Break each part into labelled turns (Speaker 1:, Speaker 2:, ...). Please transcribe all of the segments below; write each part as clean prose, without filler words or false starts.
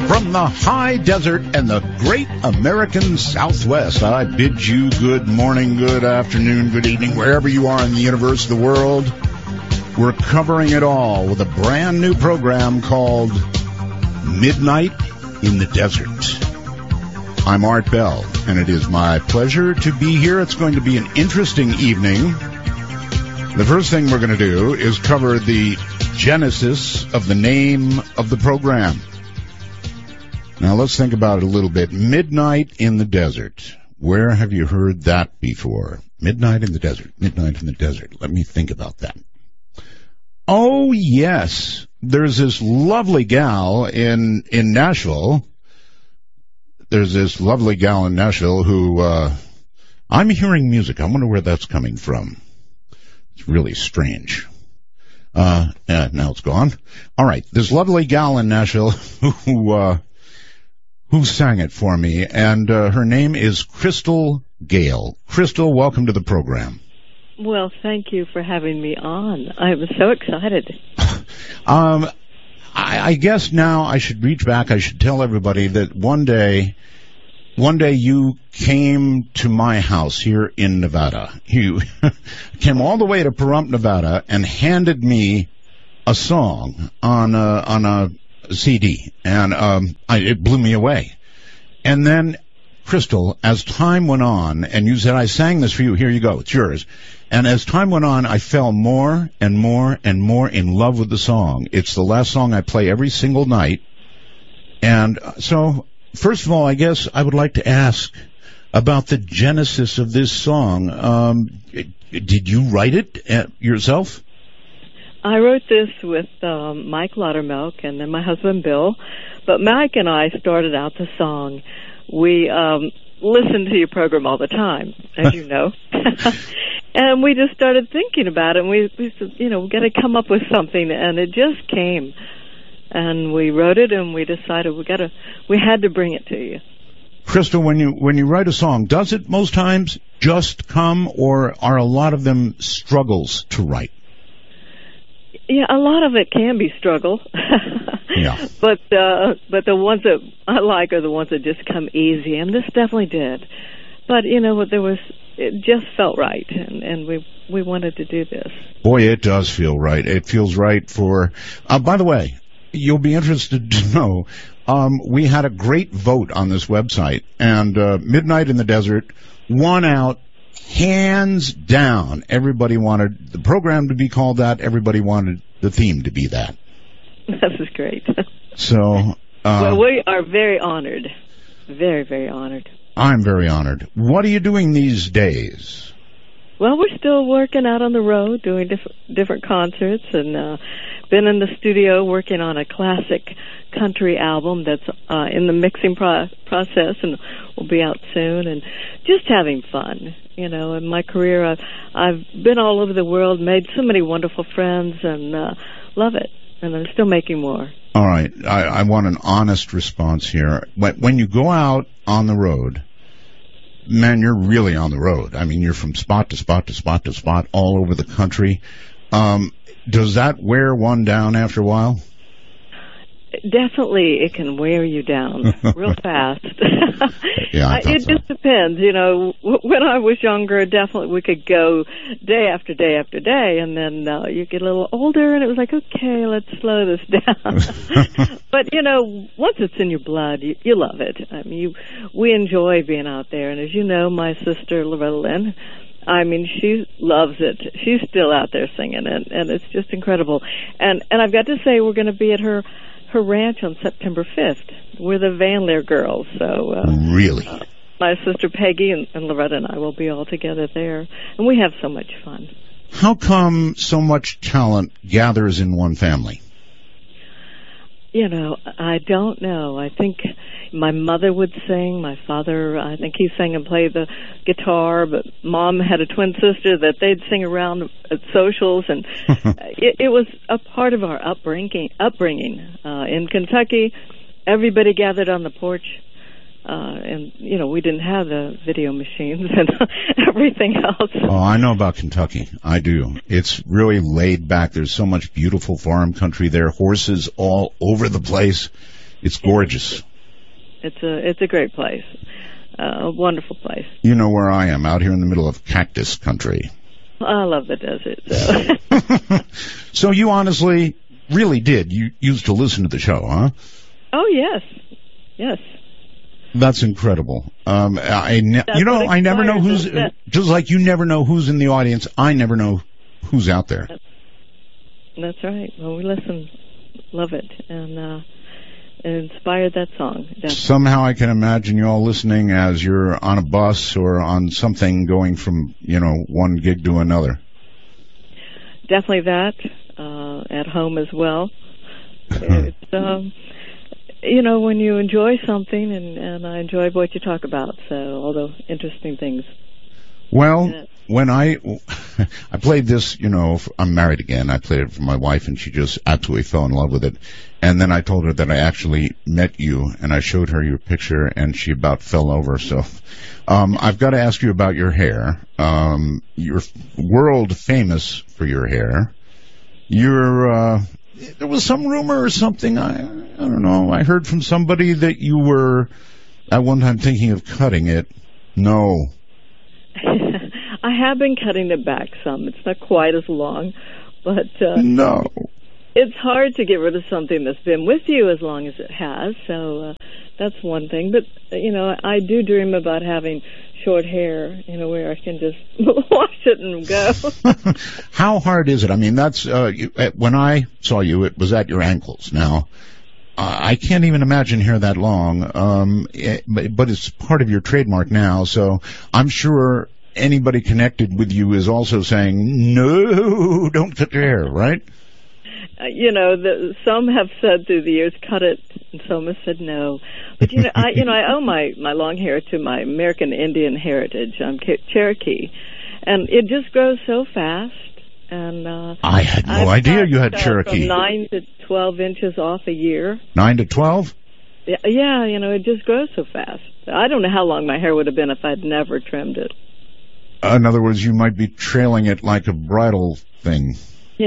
Speaker 1: From the high desert and the great American Southwest, I bid you good morning, good afternoon, good evening, wherever you are in the universe, the world. We're covering it all with a brand new program called Midnight in the Desert. I'm Art Bell, and it is my pleasure to be here. It's going to be an interesting evening. The first thing we're going to do is cover the genesis of the name of the program. Now, let's think about it a little bit. Midnight in the Desert. Where have you heard that before? Midnight in the Desert. Midnight in the Desert. Let me think about that. Oh, yes. There's this lovely gal in Nashville. There's this lovely gal in Nashville who, I'm hearing music. I wonder where that's coming from. It's really strange. Now it's gone. All right. This lovely gal in Nashville who sang it for me, and her name is Crystal Gayle. Crystal, welcome to the program.
Speaker 2: Well, thank you for having me on. I'm so excited.
Speaker 1: I guess now I should reach back. I should tell everybody that one day you came to my house here in Nevada. You came all the way to Pahrump, Nevada, and handed me a song on a CD, and it blew me away. And then, Crystal, as time went on, and you said, I sang this for you, here you go, it's yours. And as time went on, I fell more and more and more in love with the song. It's the last song I play every single night. And so, first of all, I guess I would like to ask about the genesis of this song. Did you write it yourself?
Speaker 2: I wrote this with Mike Laudermilk and then my husband Bill. But Mike and I started out the song. We listen to your program all the time, as you know. And we just started thinking about it. And we said, we got to come up with something. And it just came. And we wrote it, and we decided we had to bring it to you.
Speaker 1: Crystal, when you write a song, does it most times just come, or are a lot of them struggles to write?
Speaker 2: Yeah, a lot of it can be struggle.
Speaker 1: Yeah. But
Speaker 2: the ones that I like are the ones that just come easy, and this definitely did. But it just felt right, and we wanted to do this.
Speaker 1: Boy, it does feel right. It feels right for. By the way, you'll be interested to know we had a great vote on this website, and Midnight in the Desert won out. Hands down, everybody wanted the program to be called that. Everybody wanted the theme to be that.
Speaker 2: This is great.
Speaker 1: So,
Speaker 2: well, we are very honored. Very, very honored.
Speaker 1: I'm very honored. What are you doing these days?
Speaker 2: Well, we're still working out on the road, doing different concerts, and been in the studio working on a classic country album that's in the mixing process, and will be out soon, and just having fun. In my career, I've been all over the world, made so many wonderful friends, and love it. And I'm still making more.
Speaker 1: All right. I want an honest response here. When you go out on the road, man, you're really on the road. I mean, you're from spot to spot to spot to spot all over the country. Does that wear one down after a while?
Speaker 2: Definitely, it can wear you down real fast.
Speaker 1: Yeah,
Speaker 2: it just depends. When I was younger, definitely we could go day after day after day, and then you get a little older, and it was like, okay, let's slow this down. But once it's in your blood, you love it. I mean, we enjoy being out there, and as you know, my sister Loretta Lynn, I mean, she loves it. She's still out there singing, and it's just incredible. And I've got to say, we're going to be at her ranch on September 5th. We're the Van Leer girls. So
Speaker 1: really?
Speaker 2: My sister Peggy and Loretta and I will be all together there, and we have so much fun.
Speaker 1: How come so much talent gathers in one family?
Speaker 2: I don't know. I think my mother would sing. My father, I think he sang and played the guitar, but Mom had a twin sister that they'd sing around at socials, and it was a part of our upbringing. In Kentucky, everybody gathered on the porch, and, we didn't have the video machines and everything else.
Speaker 1: Oh, I know about Kentucky. I do. It's really laid back. There's so much beautiful farm country there, horses all over the place. It's gorgeous.
Speaker 2: It's a great place. A wonderful place.
Speaker 1: You know where I am, out here in the middle of cactus country.
Speaker 2: I love the desert. So,
Speaker 1: so you honestly really did. You used to listen to the show, huh?
Speaker 2: Oh, yes. Yes.
Speaker 1: That's incredible. I never know who's, just like you never know who's in the audience, I never know who's out there.
Speaker 2: That's right. Well, we listen, love it, and it inspired that song. Definitely.
Speaker 1: Somehow I can imagine you all listening as you're on a bus or on something going from, one gig to another.
Speaker 2: Definitely that, at home as well. It's, when you enjoy something, and I enjoy what you talk about, so all the interesting things.
Speaker 1: Well, when I played this, I'm married again. I played it for my wife, and she just absolutely fell in love with it. And then I told her that I actually met you, and I showed her your picture, and she about fell over. So I've got to ask you about your hair. You're world famous for your hair. There was some rumor or something, I don't know, I heard from somebody that you were at one time thinking of cutting it. No.
Speaker 2: I have been cutting it back some. It's not quite as long, but
Speaker 1: no.
Speaker 2: It's hard to get rid of something that's been with you as long as it has, so that's one thing. But, I do dream about having short hair, where I can just wash it and go.
Speaker 1: How hard is it? I mean, that's when I saw you, it was at your ankles. Now, I can't even imagine hair that long, but it's part of your trademark now, so I'm sure anybody connected with you is also saying, no, don't cut your hair, right?
Speaker 2: Some have said through the years, cut it, and some have said no. But, I owe my long hair to my American Indian heritage. I'm Cherokee, and it just grows so fast. And
Speaker 1: I had no idea you had Cherokee.
Speaker 2: From 9 to 12 inches off a year.
Speaker 1: 9 to 12?
Speaker 2: Yeah, it just grows so fast. I don't know how long my hair would have been if I'd never trimmed it.
Speaker 1: In other words, you might be trailing it like a bridal thing.
Speaker 2: Yeah.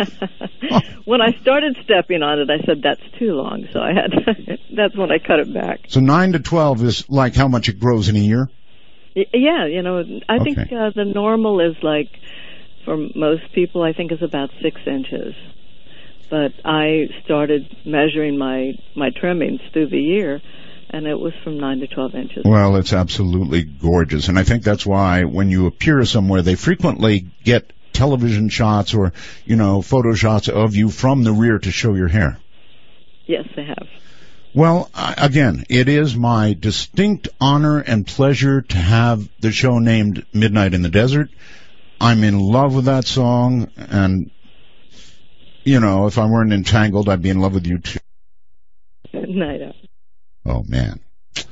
Speaker 2: When I started stepping on it, I said that's too long, so that's when I cut it back.
Speaker 1: So 9 to 12 is like how much it grows in a year?
Speaker 2: Yeah, I think the normal is like, for most people, I think is about 6 inches. But I started measuring my trimmings through the year, and it was from 9 to 12 inches.
Speaker 1: Well, it's absolutely gorgeous, and I think that's why when you appear somewhere, they frequently get television shots or, photo shots of you from the rear to show your hair.
Speaker 2: Yes, they have.
Speaker 1: Well, again, it is my distinct honor and pleasure to have the show named Midnight in the Desert. I'm in love with that song, and, if I weren't entangled, I'd be in love with you too.
Speaker 2: No.
Speaker 1: Oh, man.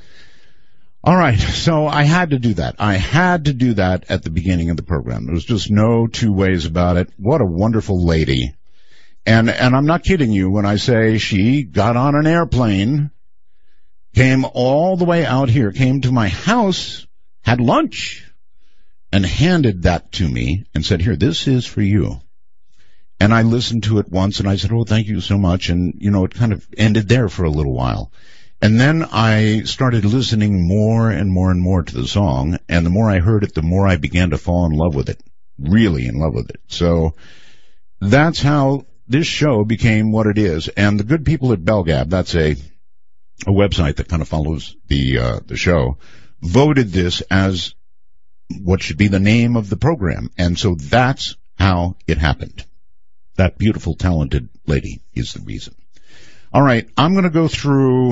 Speaker 1: All right, so I had to do that. I had to do that at the beginning of the program. There was just no two ways about it. What a wonderful lady. And I'm not kidding you when I say she got on an airplane, came all the way out here, came to my house, had lunch, and handed that to me and said, here, this is for you. And I listened to it once, and I said, oh, thank you so much. And, it kind of ended there for a little while. And then I started listening more and more and more to the song, and the more I heard it, the more I began to fall in love with it, really in love with it. So that's how this show became what it is. And the good people at Belgab, that's a website that kind of follows the show, voted this as what should be the name of the program. And so that's how it happened. That beautiful, talented lady is the reason. All right, I'm going to go through,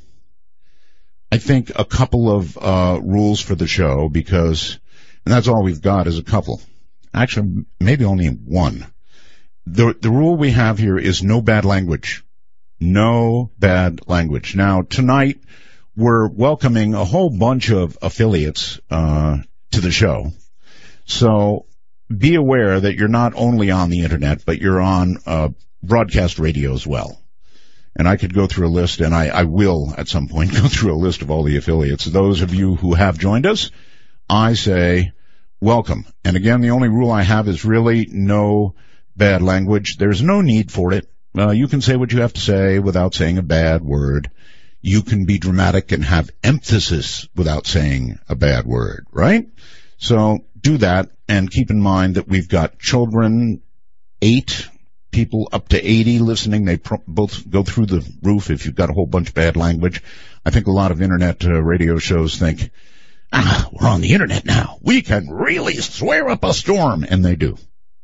Speaker 1: I think, a couple of rules for the show because, and that's all we've got is a couple. Actually, maybe only one. The rule we have here is no bad language. No bad language. Now, tonight, we're welcoming a whole bunch of affiliates to the show. So be aware that you're not only on the Internet, but you're on broadcast radio as well. And I could go through a list, and I will at some point go through a list of all the affiliates. Those of you who have joined us, I say welcome. And again, the only rule I have is really no bad language. There's no need for it. You can say what you have to say without saying a bad word. You can be dramatic and have emphasis without saying a bad word, right? So do that, and keep in mind that we've got children, 8 people up to 80 listening. They both go through the roof if you've got a whole bunch of bad language. I think a lot of internet radio shows think, we're on the internet now. We can really swear up a storm, and they do.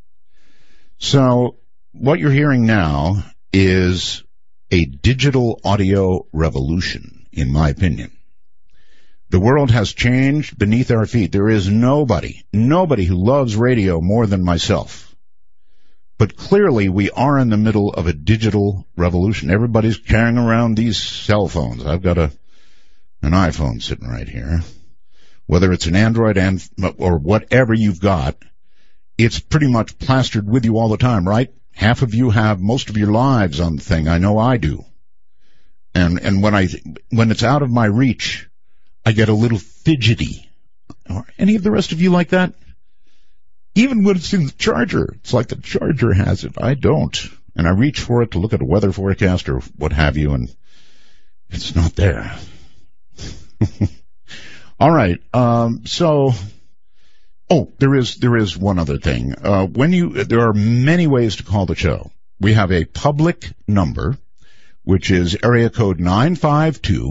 Speaker 1: So what you're hearing now is a digital audio revolution, in my opinion. The world has changed beneath our feet. There is nobody who loves radio more than myself. But clearly we are in the middle of a digital revolution. Everybody's carrying around these cell phones. I've got an iPhone sitting right here. Whether it's an Android or whatever you've got, it's pretty much plastered with you all the time, right? Half of you have most of your lives on the thing. I know I do. And when it's out of my reach, I get a little fidgety. Are any of the rest of you like that? Even when it's in the charger, it's like the charger has it. I don't. And I reach for it to look at a weather forecast or what have you, and it's not there. All right. There is one other thing. There are many ways to call the show. We have a public number, which is area code 952